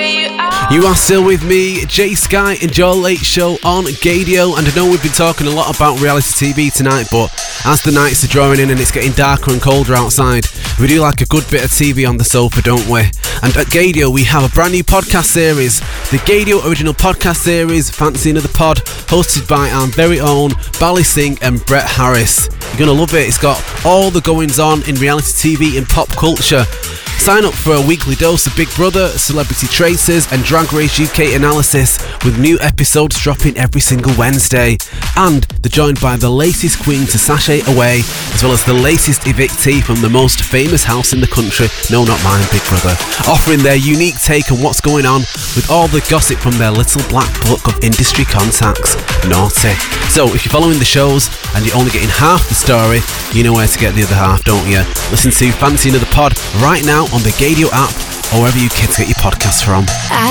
You are still with me, Jay Sky, and Joel Late Show on Gadio. And I know we've been talking a lot about reality TV tonight, but as the nights are drawing in and it's getting darker and colder outside, we do like a good bit of TV on the sofa, don't we? And at Gadio, we have a brand new podcast series, the Gadio Original Podcast Series, Fancy Another Pod, hosted by our very own Bally Singh and Brett Harris. You're going to love it. It's got all the goings on in reality TV and pop culture. Sign up for a weekly dose of Big Brother, Celebrity Traces and Drag Race UK analysis, with new episodes dropping every single Wednesday. And they're joined by the latest queen to sashay away, as well as the latest evictee from the most famous house in the country, no, not mine, Big Brother, offering their unique take on what's going on with all the gossip from their little black book of industry contacts. Naughty. So if you're following the shows and you're only getting half the story, you know where to get the other half, don't you? Listen to Fancy Another Pod right now on the Gadio app or wherever you kids get your podcasts from. I